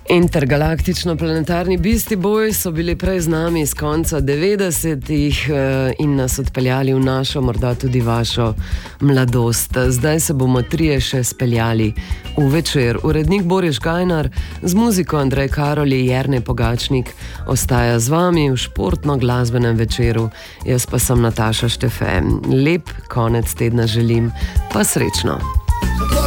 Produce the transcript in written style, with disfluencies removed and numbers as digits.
Intergalaktično-planetarni Beastie Boys so bili prej z nami iz konca 90-ih in nas odpeljali v našo, morda tudi vašo mladost. Zdaj se bomo trije še speljali v večer. Urednik Boris Gajnar z muziko Andrej Karoli, Jernej Pogačnik ostaja z vami v športno-glasbenem večeru. Jaz pa sem Nataša Štefe. Lep konec tedna želim, pa srečno.